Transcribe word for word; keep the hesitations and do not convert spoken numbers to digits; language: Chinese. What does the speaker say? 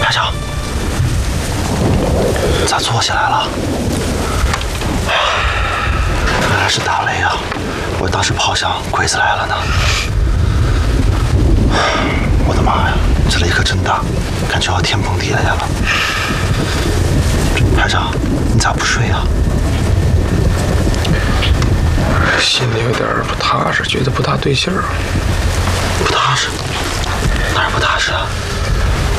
排长，咋坐起来了？原来是打雷啊！我当时炮响，鬼子来了呢。我的妈呀，这雷可真大，感觉要天崩地裂了。排长，你咋不睡啊？ 心里有点不踏实，觉得不大对劲儿。 不踏实？哪儿不踏实啊？